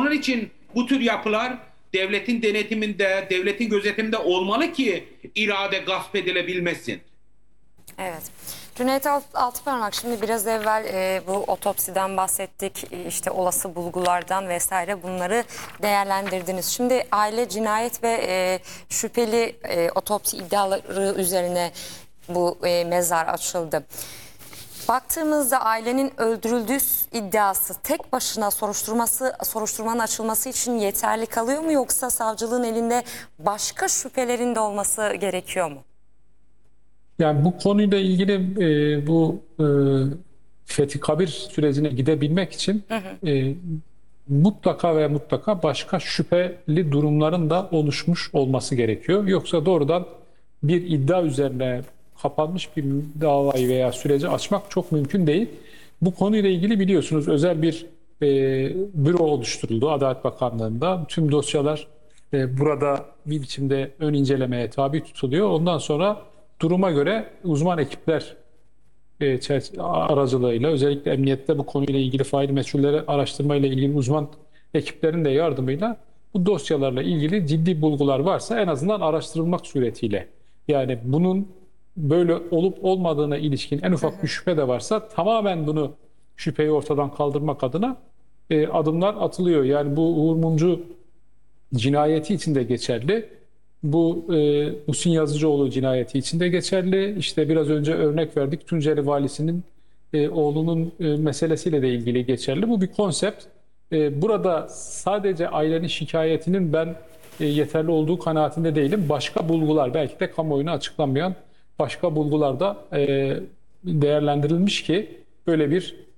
Onun için bu tür yapılar devletin denetiminde, devletin gözetiminde olmalı ki irade gasp edilebilmesin. Evet. Cüneyt Altıparmak, şimdi biraz evvel bu otopsiden bahsettik, işte olası bulgulardan vesaire, bunları değerlendirdiniz. Şimdi aile cinayet ve şüpheli otopsi iddiaları üzerine bu mezar açıldı. Baktığımızda ailenin öldürüldüğü iddiası tek başına soruşturmanın açılması için yeterli kalıyor mu, yoksa savcılığın elinde başka şüphelerin de olması gerekiyor mu? Yani bu konuyla ilgili bu Fethi Kabir sürecine gidebilmek için mutlaka ve mutlaka başka şüpheli durumların da oluşmuş olması gerekiyor. Yoksa doğrudan bir iddia üzerine kapanmış bir davayı veya süreci açmak çok mümkün değil. Bu konuyla ilgili biliyorsunuz özel bir büro oluşturuldu Adalet Bakanlığı'nda. Tüm dosyalar burada bir biçimde ön incelemeye tabi tutuluyor. Ondan sonra duruma göre uzman ekipler aracılığıyla, özellikle emniyette bu konuyla ilgili faili meçhulleri araştırmayla ilgili uzman ekiplerin de yardımıyla bu dosyalarla ilgili ciddi bulgular varsa en azından araştırılmak suretiyle, yani bunun böyle olup olmadığına ilişkin en ufak bir şüphe de varsa tamamen bunu, şüpheyi ortadan kaldırmak adına adımlar atılıyor. Yani bu Uğur Mumcu cinayeti için de geçerli. Bu Muhsin Yazıcıoğlu cinayeti için de geçerli. İşte biraz önce örnek verdik, Tunceli Valisi'nin oğlunun meselesiyle de ilgili geçerli. Bu bir konsept. Burada sadece ailenin şikayetinin ben yeterli olduğu kanaatinde değilim. Başka bulgular, belki de kamuoyuna açıklanmayan başka bulgular da değerlendirilmiş ki böyle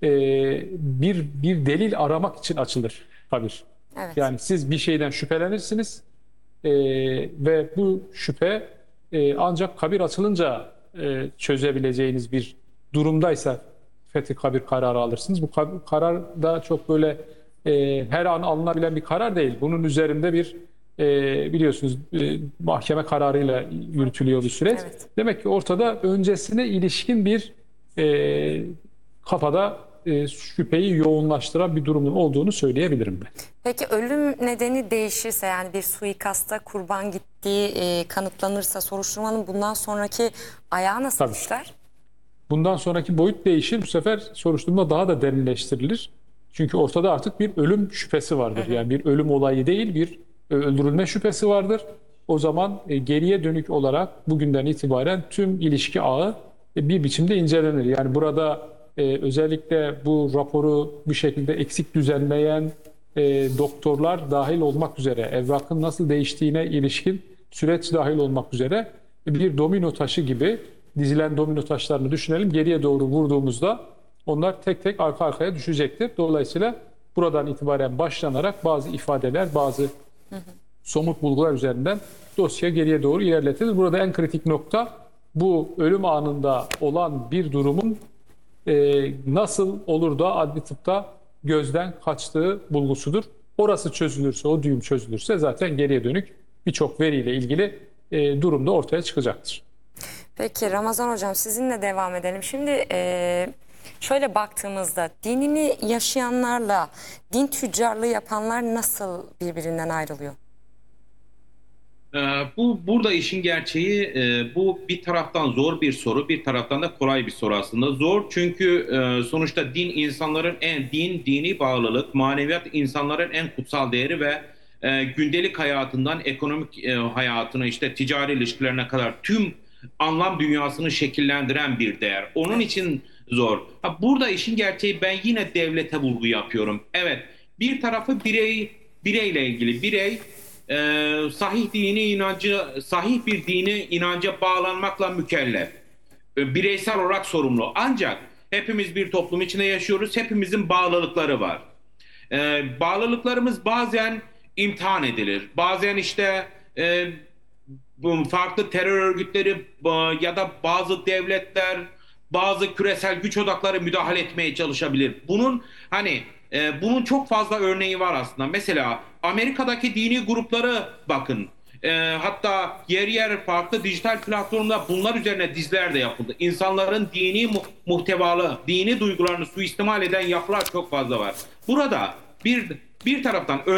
bir delil aramak için açılır kabir. Evet. Yani siz bir şeyden şüphelenirsiniz. Ve bu şüphe ancak kabir açılınca çözebileceğiniz bir durumdaysa fethi kabir kararı alırsınız. Bu karar da çok böyle her an alınabilen bir karar değil. Bunun üzerinde bir biliyorsunuz mahkeme kararıyla yürütülüyor bu süreç. Evet. Demek ki ortada öncesine ilişkin bir kafada şüpheyi yoğunlaştıran bir durumun olduğunu söyleyebilirim ben. Peki ölüm nedeni değişirse, yani bir suikasta kurban gittiği kanıtlanırsa, soruşturmanın bundan sonraki ayağı nasıl Tabii. işler? Bundan sonraki boyut değişir. Bu sefer soruşturma daha da derinleştirilir. Çünkü ortada artık bir ölüm şüphesi vardır. Yani bir ölüm olayı değil, bir öldürülme şüphesi vardır. O zaman geriye dönük olarak bugünden itibaren tüm ilişki ağı bir biçimde incelenir. Yani burada özellikle bu raporu bir şekilde eksik düzenleyen doktorlar dahil olmak üzere, evrakın nasıl değiştiğine ilişkin süreç dahil olmak üzere bir domino taşı gibi dizilen domino taşlarını düşünelim. Geriye doğru vurduğumuzda onlar tek tek arka arkaya düşecektir. Dolayısıyla buradan itibaren başlanarak bazı ifadeler, bazı somut bulgular üzerinden dosya geriye doğru ilerletilir. Burada en kritik nokta bu ölüm anında olan bir durumun nasıl olur da adli tıpta gözden kaçtığı bulgusudur. Orası çözülürse, o düğüm çözülürse zaten geriye dönük birçok veriyle ilgili durum da ortaya çıkacaktır. Peki Ramazan Hocam, sizinle devam edelim. Şimdi şöyle baktığımızda dinini yaşayanlarla din tüccarlığı yapanlar nasıl birbirinden ayrılıyor? Burada işin gerçeği, bu bir taraftan zor bir soru, bir taraftan da kolay bir soru aslında. Zor çünkü sonuçta din insanların dini bağlılık, maneviyat insanların en kutsal değeri ve gündelik hayatından ekonomik hayatına, işte ticari ilişkilerine kadar tüm anlam dünyasını şekillendiren bir değer. Onun için zor. Burada işin gerçeği, ben yine devlete vurgu yapıyorum. Evet, bir tarafı bireyle ilgili. Birey sahih bir dini inanca bağlanmakla mükellef. Bireysel olarak sorumlu. Ancak hepimiz bir toplum içinde yaşıyoruz. Hepimizin bağlılıkları var. Bağlılıklarımız bazen imtihan edilir. Bazen işte farklı terör örgütleri ya da bazı devletler, bazı küresel güç odakları müdahale etmeye çalışabilir. Bunun çok fazla örneği var aslında. Mesela Amerika'daki dini grupları bakın. Hatta yer yer farklı dijital platformda bunlar üzerine diziler de yapıldı. İnsanların dini muhtevalı, dini duygularını suistimal eden yapılar çok fazla var. Burada bir taraftan